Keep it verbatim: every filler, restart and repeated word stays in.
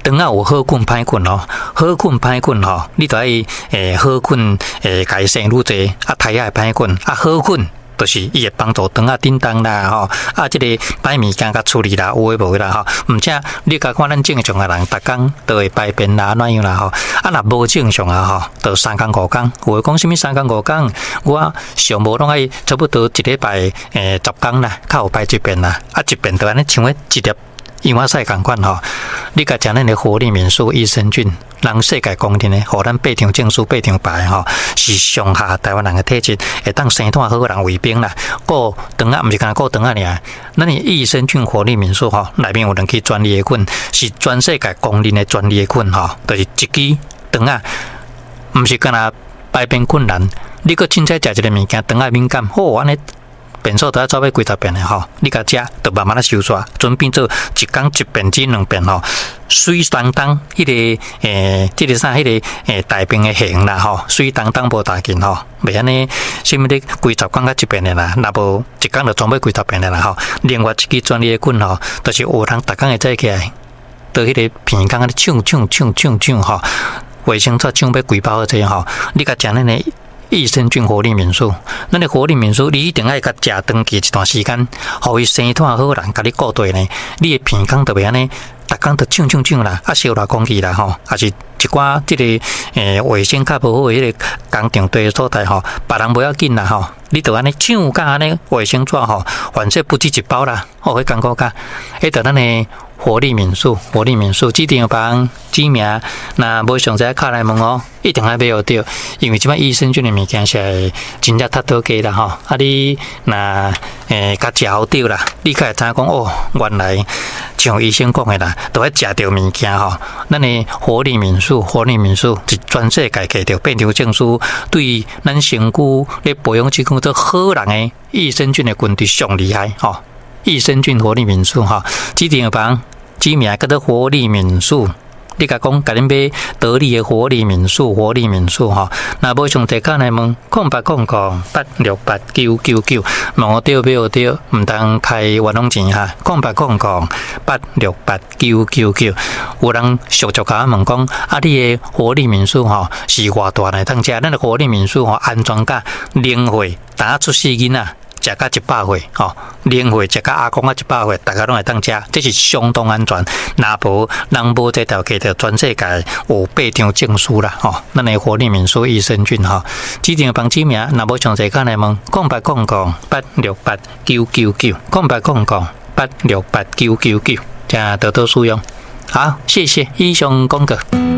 当啊有好困歹困吼，好困歹困吼，你著爱诶好困诶，家生愈济，啊胎仔歹困，啊好困。就是伊会帮助肠仔叮当啦吼，啊，即、這个摆物件甲处理啦，有诶无诶啦吼，毋则你甲看咱正常诶人，逐工都会排便啦，怎样啦吼，啊，若无正常啊吼，就三工五工，有诶讲啥物三工五工，我上无拢爱差不多一礼拜诶十工啦，较有排一遍啦，啊，一遍就安尼像迄一粒。因为赛共款吼，你甲食咱的活力敏素益生菌，人世界公认的，互咱八张证书八张牌吼，是上下台湾人的体质，会当生炭好人卫兵啦。顾肠仔毋是干顾肠仔尔，咱的益生菌活力敏素吼，内面有两支专利的菌，是全世界公认的专利的菌吼，就是一支肠仔，毋是干那排便困难，你搁凊彩食一个物件，肠仔敏感，好安尼。便所都要走要几十遍的吼，你甲食，就慢慢啊收煞，准变做一工一遍至两遍吼，水当当，迄、那个诶，即、那个啥，迄、那个诶大便的形啦吼，水当当无大劲吼，袂安尼，啥物咧几十工甲一遍的啦，若无一工就总要几十遍的啦吼。另外一支专利的菌吼，就是有人逐工会坐起来，到迄个鼻孔啊咧呛呛呛呛呛吼，卫生纸呛要几包好这吼，你甲食咱的。益生菌活力敏素，咱的活力敏素，你一定爱甲食长期一段时间，互伊生炭好人，甲你顾对呢。你的鼻孔特别安尼，逐工都呛呛呛啦，啊烧啦空气啦吼，啊是一寡即、這个诶卫生较无好诶迄个工厂地所在吼，别人无要紧啦吼，你著安尼抢甲安尼卫生纸吼，反正不止一包啦，哦，迄艰苦甲，迄著咱的。活力敏素，活力敏素，指定帮指名，那无详细敲来问哦，一定要买得到，因为即摆益生菌的物件是真正太多价啦吼，啊你那诶，甲食好对啦，你才会知影讲哦，原来像医生讲的啦，都要食着物件吼，咱的活力敏素，活力敏素是全世界摕着八张证书，对咱身躯咧培养即个做好人的益生菌的群体上厉害吼，益生菌活力敏素吼，指定帮。指名叫做活力敏素，你甲讲，甲恁买得力的活力敏素，活力敏素吼。若无上提卡来问，空八空空八六八九九九，问对买对，毋通开冤枉钱哈。空八空空八六八九九九，有人俗俗甲问讲，啊，你的活力敏素吼是偌大来当食？咱的活力敏素吼安全甲零岁打出世囡仔。食到一百岁吼，零岁食到阿公啊一百岁，大家拢会当食，这是相当安全。若无人无这条街，就全世界有八张证书啦吼。咱的活力敏素益生菌吼，指定帮指名，若无详细看来问，空八空空八六八九九九，空八空空八六八九九九，加得到使用。好，谢谢以上讲过。